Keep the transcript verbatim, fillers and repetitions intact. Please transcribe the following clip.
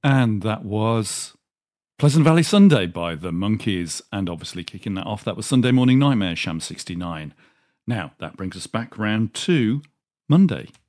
And that was Pleasant Valley Sunday by the Monkees. And obviously kicking that off, that was Sunday Morning Nightmare, Sham sixty-nine. Now, that brings us back round to Monday.